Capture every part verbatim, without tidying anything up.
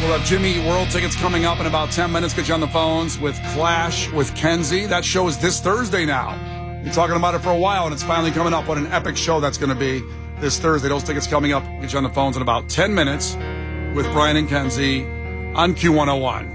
We'll have Jimmy Eat World tickets coming up in about ten minutes. Get you on the phones with Clash with Kenzie. That show is this Thursday now. Been talking about it for a while, and it's finally coming up. What an epic show that's going to be this Thursday. Those tickets coming up. Get you on the phones in about ten minutes with Brian and Kenzie on Q one oh one.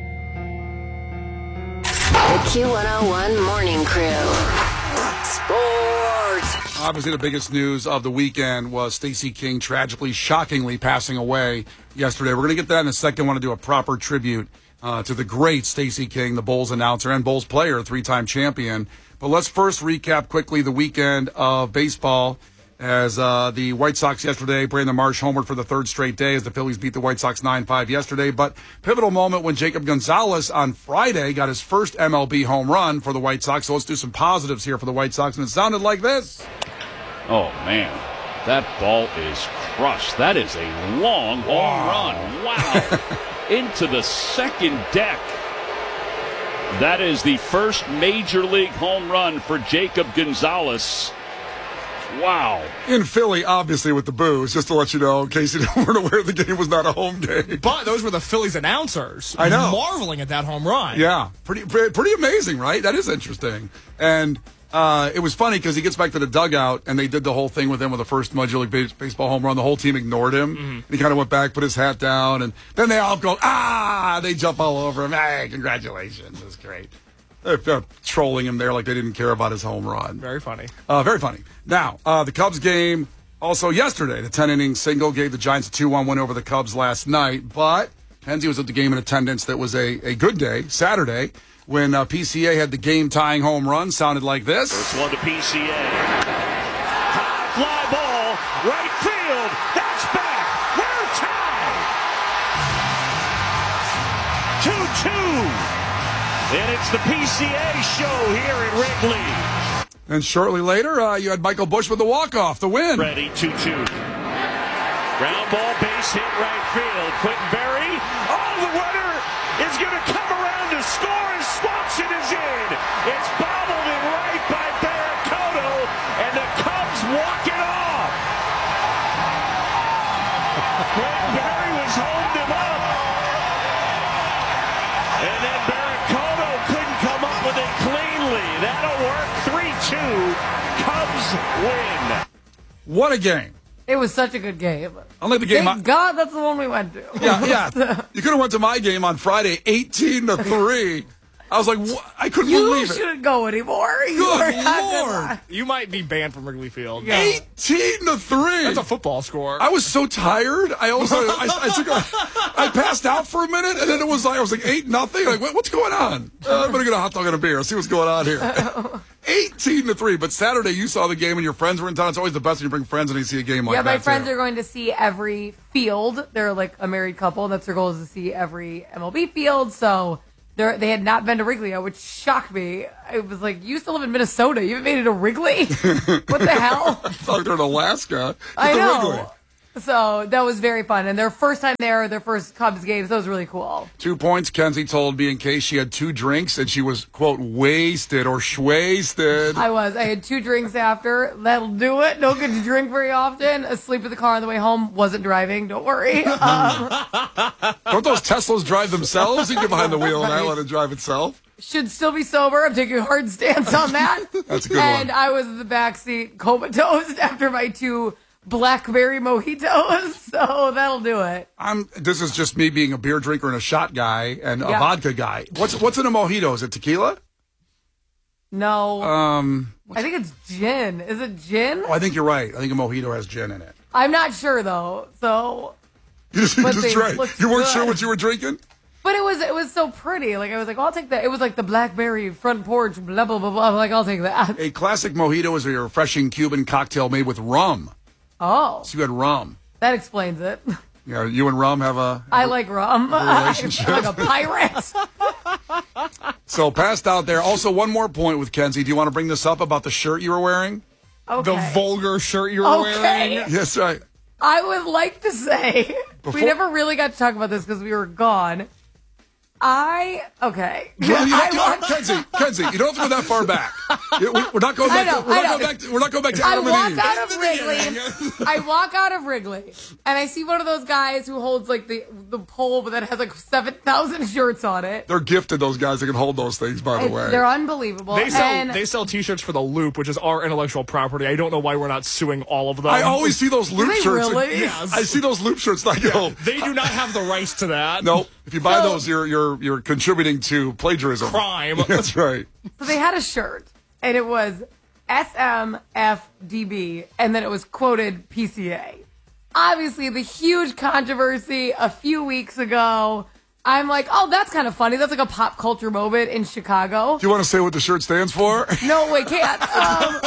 The Q one oh one Morning Crew. Sports. Obviously, the biggest news of the weekend was Stacey King tragically, shockingly passing away yesterday. We're going to get that in a second. I want to do a proper tribute uh, to the great Stacey King, the Bulls announcer and Bulls player, three-time champion. But let's first recap quickly the weekend of baseball as uh, the White Sox yesterday, Brandon Marsh homered for the third straight day as the Phillies beat the White Sox nine five yesterday. But pivotal moment when Jacob Gonzalez on Friday got his first M L B home run for the White Sox. So let's do some positives here for the White Sox. And it sounded like this. Oh, man, that ball is crushed. That is a long home Wow. run. Wow. Into the second deck. That is the first major league home run for Jacob Gonzalez. Wow. In Philly, obviously, with the boos, just to let you know, in case you weren't aware the game was not a home game. But those were the Phillies announcers. I know. Marveling at that home run. Yeah, pretty pretty amazing, right? That is interesting. And uh, it was funny because he gets back to the dugout, and they did the whole thing with him with the first Major League Base- Baseball home run. The whole team ignored him. Mm-hmm. And he kind of went back, put his hat down, and then they all go, ah! They jump all over him. Hey, congratulations. That's great. They're, they're trolling him there like they didn't care about his home run. Very funny. Uh, very funny. Now, uh, the Cubs game also yesterday. The ten-inning single gave the Giants a two one win over the Cubs last night. But Kenzie was at the game in attendance. That was a, a good day, Saturday, when uh, P C A had the game-tying home run. Sounded like this. First one to P C A. High fly ball, right field. That's back. We're tied. two two. And it's the P C A show here at Wrigley. And shortly later, uh, you had Michael Busch with the walk-off, the win. Ready, two two. Ground ball, base hit, right field. Quentin Berry. Oh, the runner is going to come around to score, and Swanson is in. It's bobbled in right by Barracoto, and the Cubs walk it off. Quentin Berry was holding him up. And then Barracoto couldn't come up with it cleanly. That'll work. three two. Cubs win. What a game. It was such a good game. Unlike the game. Thank I- God that's the one we went to. Yeah, yeah. You could have went to my game on Friday, eighteen to three. I was like, what? I couldn't You believe it. shouldn't go anymore. You Good are not Lord. gonna- You might be banned from Wrigley Field. Yeah. eighteen to three. That's a football score. I was so tired. I also I, I took a, I passed out for a minute, and then it was like I was like eight nothing. Like what, what's going on? Uh, I'm gonna get a hot dog and a beer. See what's going on here. Eighteen to three. But Saturday you saw the game, and your friends were in town. It's always the best when you bring friends and you see a game like Yeah, that. my friends too. are going to see every field. They're like a married couple. That's their goal, is to see every M L B field. So they're, they had not been to Wrigley yet, which shocked me. I was like, you still live in Minnesota. You haven't made it to Wrigley? What the hell? It's like they're in Alaska. Get I to know. Wrigley. So that was very fun. And their first time there, their first Cubs games, that was really cool. Two points. Kenzie told me in case she had two drinks and she was, quote, wasted or schwasted. I was. I had two drinks after. That'll do it. Don't get to drink very often. Asleep in the car on the way home. Wasn't driving. Don't worry. Um, Don't those Teslas drive themselves? You get behind the wheel and I let it drive itself. should still be sober. I'm taking a hard stance on that. That's a good and one. I was in the backseat comatose after my two blackberry mojitos. So that'll do it. I'm. This is just me being a beer drinker and a shot guy and a Yeah. vodka guy. What's what's in a mojito? Is it tequila? No. Um, I think it's gin. Is it gin? oh, I think you're right. I think a mojito has gin in it. I'm not sure, though. So, You just, you But just they drank. looked You weren't good. sure what you were drinking? but it was it was so pretty. Like, I was like, well, I'll take that. It was like the blackberry front porch, blah, blah, blah, blah. I'm like, I'll take that. A classic mojito is a refreshing Cuban cocktail made with rum. Oh, So you had rum. that explains it. You know, you and rum have a. I like rum. relationship. I'm like a pirate. So passed out there. Also, one more point with Kenzie. Do you want to bring this up about the shirt you were wearing? Okay. The vulgar shirt you were Okay. wearing. Yes, right. I would like to say Before- we never really got to talk about this because we were gone. I okay. Well, you I don't, want- Kenzie, Kenzie, you don't have to go that far back. We- We're not going I back. know, to, we're, I not know. going back to, we're not going back to I Adam walk and Eve. out of Wrigley. I walk out of Wrigley, and I see one of those guys who holds like the the pole, but that has like seven thousand shirts on it. They're gifted, those guys that can hold those things, by the It- way. They're unbelievable. They sell and they sell T-shirts for the Loop, which is our intellectual property. I don't know why we're not suing all of them. I always see those loop they shirts. and- really? Yes. I see those loop shirts and I go, They do not have the rights to that. no, if you buy So- those, you're you're you're contributing to plagiarism. Crime. That's right. So they had a shirt, and it was S M F D B, and then it was quoted P C A. Obviously, the huge controversy a few weeks ago. I'm like, oh, that's kind of funny. That's like a pop culture moment in Chicago. Do you want to say what the shirt stands for? No, we can't. Um,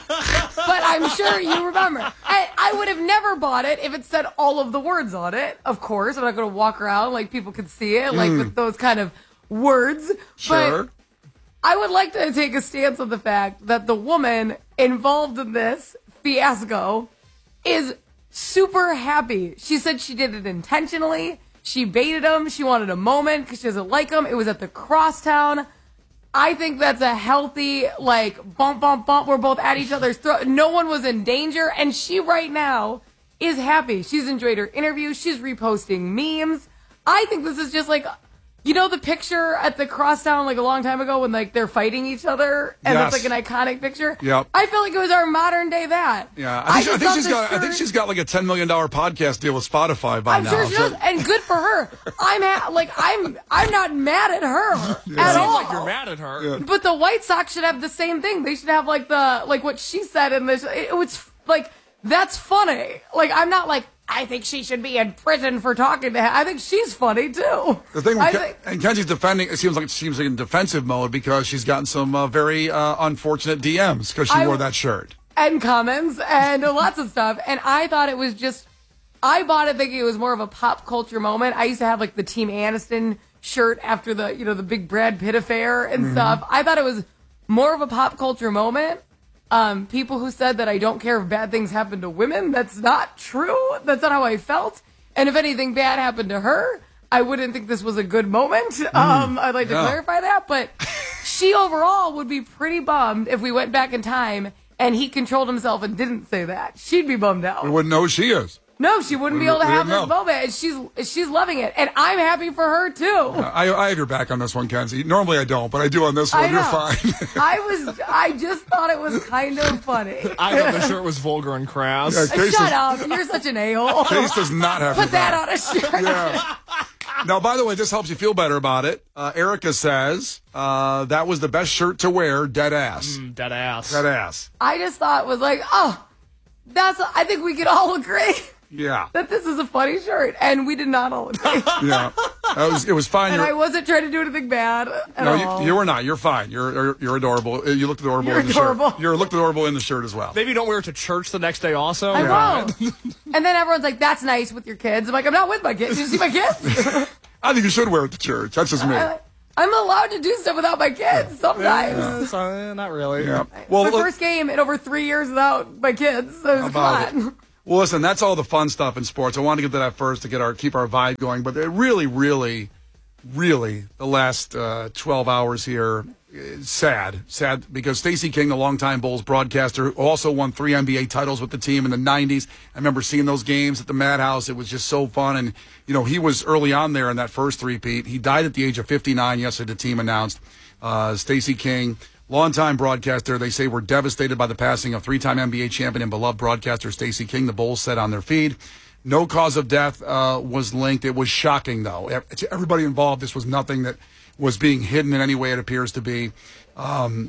but I'm sure you remember. I, I would have never bought it if it said all of the words on it. Of course, I'm not going to walk around like people could see it, like with those kind of words. Sure. But I would like to take a stance on the fact that the woman involved in this fiasco is super happy. She said she did it intentionally. She baited him. She wanted a moment because she doesn't like him. It was at the Crosstown. I think that's a healthy, like, bump, bump, bump. We're both at each other's throat. No one was in danger. And she right now is happy. She's enjoyed her interview. She's reposting memes. I think this is just like, you know, the picture at the Crosstown like a long time ago when like they're fighting each other, and Yes. it's like an iconic picture. Yep. I feel like it was our modern day that. Yeah, I think, she- I just think thought she's this got. I think shirt- she's got like a ten million dollar podcast deal with Spotify by I'm now. sure she so- does, and good for her. I'm ha- like I'm I'm not mad at her at Seems all. like you're mad at her. But the White Sox should have the same thing. They should have like the like what she said in this. It, it was like that's funny. Like I'm not like I think she should be in prison for talking to him. I think she's funny too. The thing I with Ken- think, and Kenzie's defending, it seems like she's in defensive mode because she's gotten some uh, very uh, unfortunate D Ms because she I- wore that shirt. and comments and lots of stuff. And I thought it was just, I bought it thinking it was more of a pop culture moment. I used to have like the Team Aniston shirt after the, you know, the big Brad Pitt affair and Mm-hmm. stuff. I thought it was more of a pop culture moment. Um, people who said that I don't care if bad things happen to women, that's not true. That's not how I felt. And if anything bad happened to her, I wouldn't think this was a good moment. Um, I'd like to yeah. clarify that. But she overall would be pretty bummed if we went back in time and he controlled himself and didn't say that. She'd be bummed out. We wouldn't know who she is. No, she wouldn't be able to We have didn't this know. moment. And she's she's loving it. And I'm happy for her, too. I, I have your back on this one, Kenzie. Normally I don't, but I do on this one. I You're know. fine. I was, I just thought it was kind of funny. I thought the shirt was vulgar and crass. Yeah, Case Shut does, up. You're such an a-hole. Case does not have Put your that back. on a shirt. Yeah. Now, by the way, this helps you feel better about it. Uh, Erica says uh, that was the best shirt to wear, dead ass. Mm, Dead ass. Dead ass. I just thought it was like, oh, that's, I think we could all agree Yeah. that this is a funny shirt. And we did not all agree. Yeah. That was, it was fine. And You're- I wasn't trying to do anything bad at no, all. you, you were not. You're fine. You're you're, you're adorable. Uh, You looked adorable You're in the adorable. shirt. You looked adorable in the shirt as well. Maybe don't wear it to church the next day also. I Yeah. won't. And then everyone's like, that's nice with your kids. I'm like, I'm not with my kids. Did you see my kids? I think you should wear it to church. That's just me. I- I'm allowed to do stuff without my kids sometimes. Uh, so, uh, not really. Yeah. Well, my look- first game in over three years without my kids. So come about on. it. Well, listen, that's all the fun stuff in sports. I wanted to get to that first to get our keep our vibe going, but it really, really, really, the last uh, twelve hours here, uh, sad, sad because Stacey King, the longtime Bulls broadcaster, who also won three N B A titles with the team in the nineties. I remember seeing those games at the Madhouse. It was just so fun, and you know he was early on there in that first three-peat. He died at the age of fifty-nine. Yesterday, the team announced uh, Stacey King. Longtime broadcaster, they say we're devastated by the passing of three-time N B A champion and beloved broadcaster Stacey King. The Bulls said on their feed. No cause of death uh, was linked. It was shocking, though. To everybody involved, this was nothing that was being hidden in any way it appears to be. Um,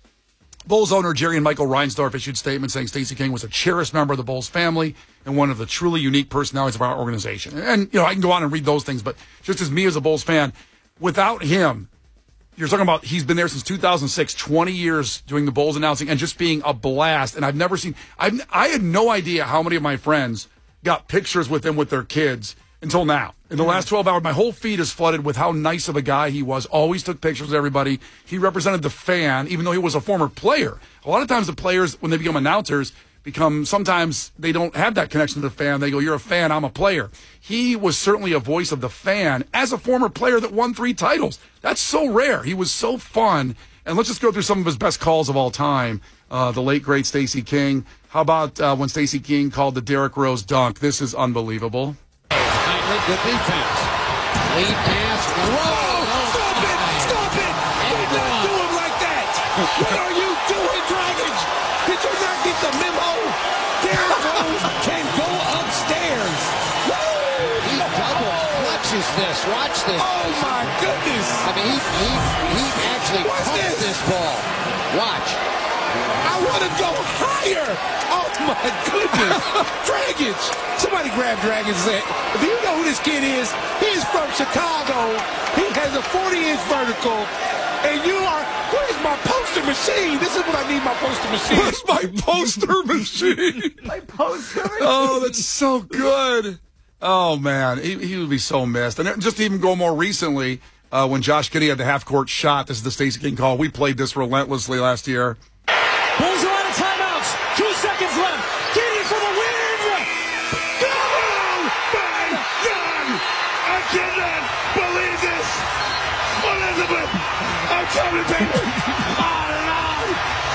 Bulls owner Jerry and Michael Reinsdorf issued statements saying Stacey King was a cherished member of the Bulls family and one of the truly unique personalities of our organization. And, you know, I can go on and read those things, but just as me as a Bulls fan, without him, you're talking about he's been there since two thousand six, twenty years doing the Bulls announcing and just being a blast. And I've never seen, I've, I had no idea how many of my friends got pictures with him with their kids until now. In the last twelve hours, my whole feed is flooded with how nice of a guy he was. Always took pictures with everybody. He represented the fan, even though he was a former player. A lot of times the players, when they become announcers, become, sometimes they don't have that connection to the fan. They go, you're a fan, I'm a player. He was certainly a voice of the fan as a former player that won three titles. That's so rare. He was so fun. And let's just go through some of his best calls of all time. Uh, the late, great Stacey King. How about uh, when Stacey King called the Derrick Rose dunk? This is unbelievable. Tightly, good defense. Lead pass. Whoa! Stop it! Stop it! Do not do him like that! What are you doing, Dragons? Did you not get the memo? Derrick Rose can go upstairs. Woo! He double clutches this. Watch this. Oh my goodness! I mean, he he, he actually caught this? this ball. Watch. I want to go higher. Oh my goodness. Dragons. Somebody grab Dragons. Do you know who this kid is? He's from Chicago. He has a forty inch vertical. And you are, where's my poster machine? This is what I need, my poster machine. Where's my poster machine? My poster machine. Oh, that's so good. Oh, man. He, he would be so missed. And just to even go more recently, uh, when Josh Giddey had the half-court shot, this is the Stacey King call. We played this relentlessly last year. Bulls are out of timeouts. Two seconds left. Giddey for the win. Go! My God! I cannot believe this. Elizabeth, I'm coming, baby. On and on.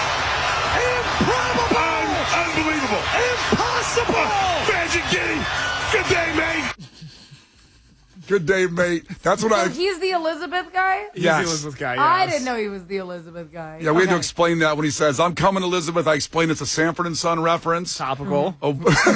Improbable. Unbelievable. Impossible. Magic Giddey. Good day, mate. Good day, mate. That's what So I... he's the Elizabeth guy? He's Yes. the Elizabeth guy. I yes. didn't know he was the Elizabeth guy. Yeah, we had to Okay. explain that when he says, I'm coming, Elizabeth. I explained it's a Sanford and Son reference. Topical. Oh,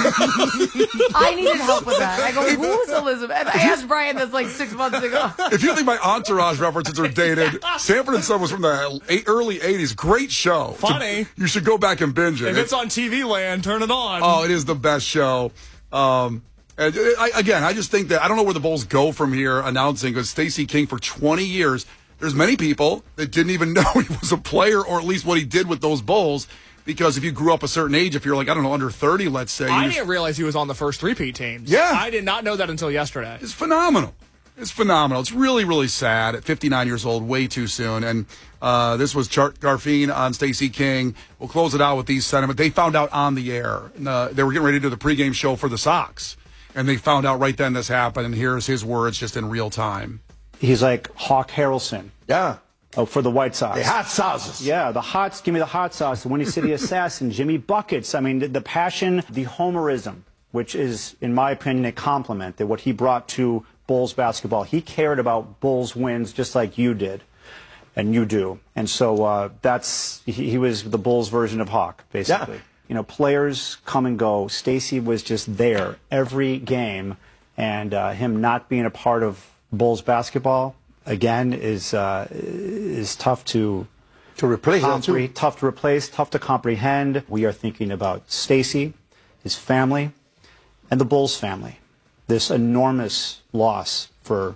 I needed help with that. I go, who's Elizabeth? I asked Brian this like six months ago. if you think my Entourage references are dated, Sanford and Son was from the eight, early eighties. Great show. Funny. You should go back and binge it. If it's on T V land, turn it on. Oh, it is the best show. Um, and I, again, I just think that I don't know where the Bulls go from here announcing, because Stacey King for twenty years, there's many people that didn't even know he was a player, or at least what he did with those Bulls. Because if you grew up a certain age, if you're like, I don't know, under thirty, let's say. I you didn't realize he was on the first three-peat teams. Yeah. I did not know that until yesterday. It's phenomenal. It's phenomenal. It's really, really sad at fifty-nine years old, way too soon. And uh, this was Chart Garfien on Stacey King. We'll close it out with these sentiments. They found out on the air. Uh, they were getting ready to do the pregame show for the Sox. And they found out right then this happened. And here's his words just in real time. He's like Hawk Harrelson. Yeah. Oh, for the White Sox. The hot sauces. Yeah, the hot, give me the hot sauce. The Windy City Assassin, Jimmy Buckets. I mean, the, the passion, the homerism, which is, in my opinion, a compliment that what he brought to Bulls basketball. He cared about Bulls wins just like you did, and you do. And so uh, that's, he, he was the Bulls version of Hawk, basically. Yeah. You know, players come and go. Stacey was just there every game, and uh, him not being a part of Bulls basketball, again, is uh, is tough to To replace that, too. compre- tough to replace, tough to comprehend. We are thinking about Stacey, his family, and the Bulls family. This enormous loss for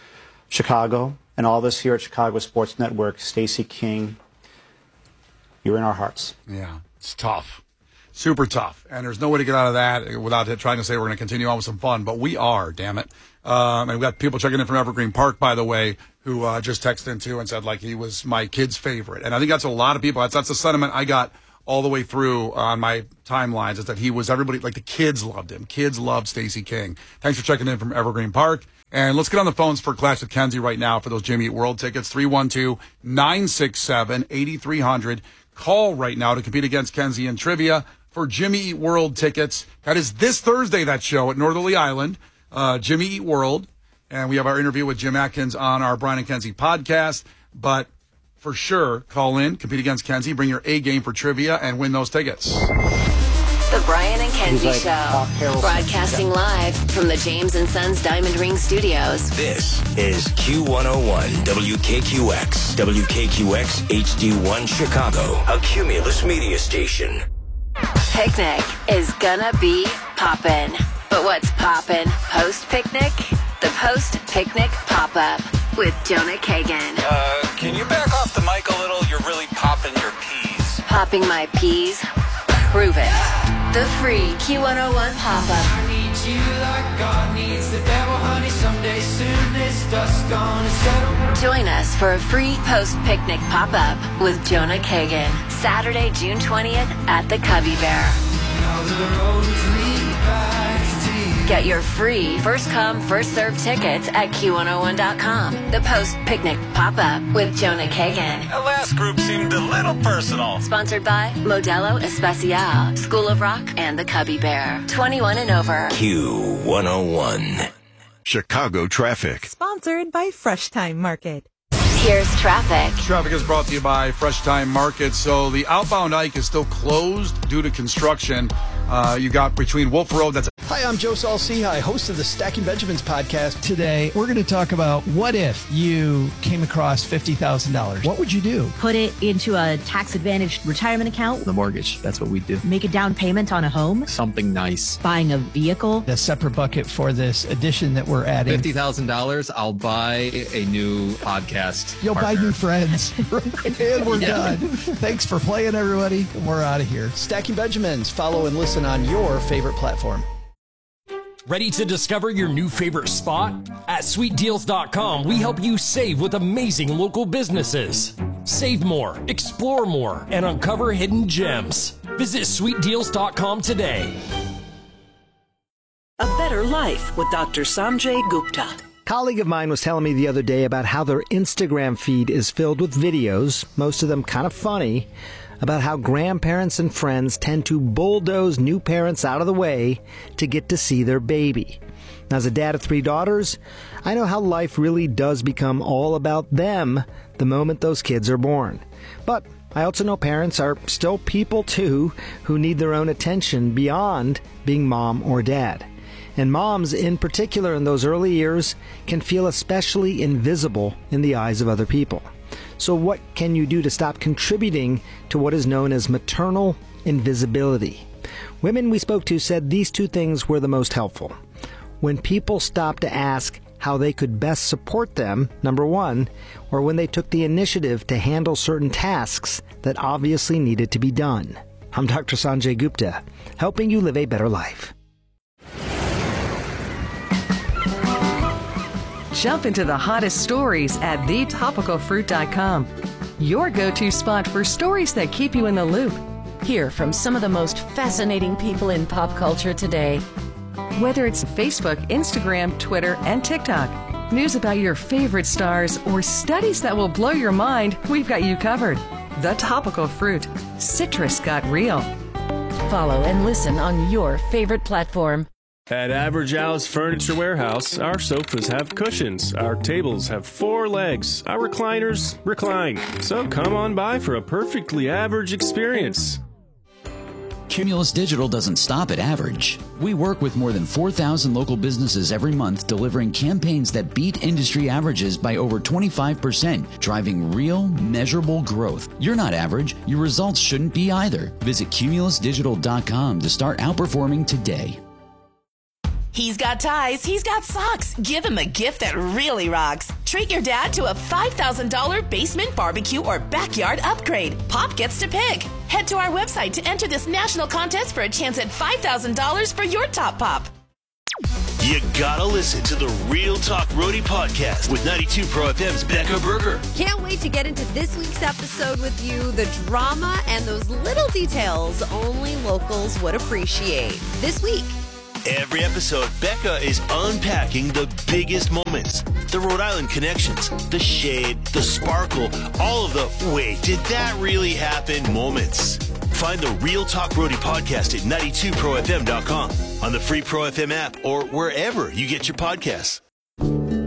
Chicago and all of us here at Chicago Sports Network. Stacey King, you're in our hearts. Yeah, it's tough. Super tough. And there's no way to get out of that without trying to say we're going to continue on with some fun. But we are, damn it. Um, and we've got people checking in from Evergreen Park, by the way, who uh, just texted in, too, and said, like, he was my kid's favorite. And I think that's a lot of people. That's, that's the sentiment I got all the way through on my timelines, is that he was everybody, like the kids loved him. Kids loved Stacey King. Thanks for checking in from Evergreen Park. And let's get on the phones for Clash with Kenzie right now for those Jimmy Eat World tickets. three one two, nine six seven, eight three zero zero. Call right now to compete against Kenzie in trivia for Jimmy Eat World tickets. That is this Thursday, that show at Northerly Island, uh, Jimmy Eat World. And we have our interview with Jim Atkins on our Brian and Kenzie podcast. But for sure, call in, compete against Kenzie, bring your A game for trivia, and win those tickets. The Brian and Kenzie He's like Show. Hawk Harrelson. Broadcasting live from the James and Sons Diamond Ring Studios. This is Q one oh one W K Q X, W K Q X H D one Chicago, a Cumulus media station. Picnic is gonna be poppin'. But what's poppin' post-picnic? The post-picnic pop-up with Jonah Kagan. Uh, can you back off the mic a little? You're really popping your peas. Popping my peas? Prove it. The free Q one oh one pop-up. I need you like God needs the devil, honey. Someday soon this dust gonna settle. Join us for a free post-picnic pop-up with Jonah Kagan. Saturday, June twentieth at the Cubby Bear. the roads lead back to you. Get your free first come, first served tickets at Q one oh one dot com. The Post Picnic Pop-Up with Jonah Kagan. The last group seemed a little personal. Sponsored by Modelo Especial, School of Rock, and the Cubby Bear. twenty-one and over. Q one oh one. Chicago traffic. Sponsored by Fresh Time Market. Here's traffic. Traffic is brought to you by Fresh Time Market. So the outbound Ike is still closed due to construction. Uh, you got between Wolf Road, that's Hi, I'm Joe Saul-Sehy, host of the Stacking Benjamins podcast. Today, we're going to talk about what if you came across fifty thousand dollars? What would you do? Put it into a tax-advantaged retirement account. The mortgage, that's what we do. Make a down payment on a home. Something nice. Buying a vehicle. A separate bucket for this addition that we're adding. fifty thousand dollars, I'll buy a new podcast You'll partner. buy new friends. And we're Yeah. done. Thanks for playing, everybody. We're out of here. Stacking Benjamins. Follow and listen on your favorite platform. Ready to discover your new favorite spot? At sweet deals dot com, we help you save with amazing local businesses. Save more, explore more, and uncover hidden gems. Visit sweet deals dot com today. A Better Life with Doctor Sanjay Gupta. A colleague of mine was telling me the other day about how their Instagram feed is filled with videos, most of them kind of funny, about how grandparents and friends tend to bulldoze new parents out of the way to get to see their baby. Now, as a dad of three daughters, I know how life really does become all about them the moment those kids are born. But I also know parents are still people too who need their own attention beyond being mom or dad. And moms, in particular in those early years, can feel especially invisible in the eyes of other people. So what can you do to stop contributing to what is known as maternal invisibility? Women we spoke to said these two things were the most helpful. When people stopped to ask how they could best support them, number one, or when they took the initiative to handle certain tasks that obviously needed to be done. I'm Doctor Sanjay Gupta, helping you live a better life. Jump into the hottest stories at the topical fruit dot com. Your go-to spot for stories that keep you in the loop. Hear from some of the most fascinating people in pop culture today. Whether it's Facebook, Instagram, Twitter, and TikTok, news about your favorite stars, or studies that will blow your mind, we've got you covered. The Topical Fruit. Citrus got real. Follow and listen on your favorite platform. At Average Al's Furniture Warehouse, our sofas have cushions, our tables have four legs, our recliners recline. So come on by for a perfectly average experience. Cumulus Digital doesn't stop at average. We work with more than four thousand local businesses every month, delivering campaigns that beat industry averages by over twenty-five percent, driving real, measurable growth. You're not average. Your results shouldn't be either. Visit cumulus digital dot com to start outperforming today. He's got ties, he's got socks. Give him a gift that really rocks. Treat your dad to a five thousand dollars basement barbecue or backyard upgrade. Pop gets to pick. Head to our website to enter this national contest for a chance at five thousand dollars for your top pop. You gotta listen to the Real Talk Roadie podcast with ninety-two Pro F M's Becca Berger. Can't wait to get into this week's episode with you. The drama and those little details only locals would appreciate. This week. Every episode, Becca is unpacking the biggest moments, the Rhode Island connections, the shade, the sparkle, all of the wait, did that really happen moments. Find the Real Talk Roadie podcast at ninety-two pro f m dot com, on the free Pro F M app, or wherever you get your podcasts.